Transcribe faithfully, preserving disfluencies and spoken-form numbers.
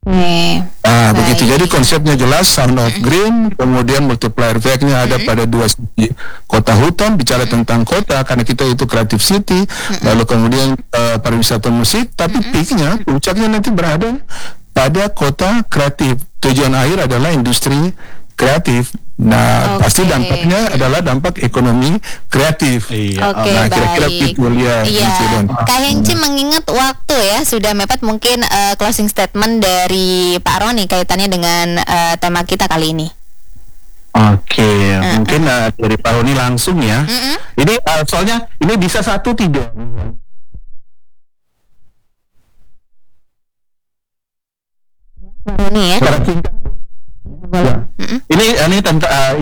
Oke, Nah, begitu. Jadi baik. konsepnya jelas, Sound of Mm-mm. Green, kemudian multiplier effect-nya ada Mm-mm. pada dua sisi. Kota hutan, bicara Mm-mm. tentang kota, karena kita itu creative city, Mm-mm. lalu kemudian eh, pariwisata musik, tapi Mm-mm. peaknya, puncaknya nanti berada pada kota kreatif. Tujuan akhir adalah industri kreatif. Nah, pasti Oke. dampaknya adalah dampak ekonomi kreatif. Iya. Oke, Nah, kira-kira baik. itu ya, Iya, Mas Idon. Kak Hengci mengingat waktu ya sudah mepet, mungkin eh, closing statement dari Pak Roni kaitannya dengan eh, tema kita kali ini. Oke, mungkin uh, dari Pak Roni langsung ya. Mm-mm. Ini uh, soalnya ini bisa satu tidak. Pak Roni ya. Surat singkat. Ya. Mm-mm. Ini ini tentang uh,